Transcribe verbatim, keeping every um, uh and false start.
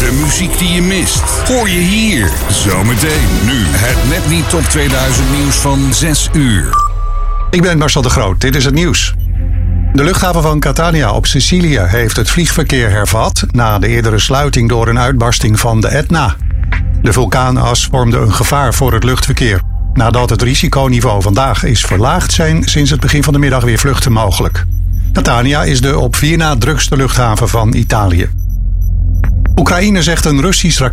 De muziek die je mist, hoor je hier. Zometeen nu het Netbeat Top tweeduizend nieuws van zes uur. Ik ben Marcel de Groot, dit is het nieuws. De luchthaven van Catania op Sicilië heeft het vliegverkeer hervat na de eerdere sluiting door een uitbarsting van de Etna. De vulkaanas vormde een gevaar voor het luchtverkeer. Nadat het risiconiveau vandaag is verlaagd, zijn sinds het begin van de middag weer vluchten mogelijk. Catania is de op vier na drukste luchthaven van Italië. Oekraïne zegt een Russisch raket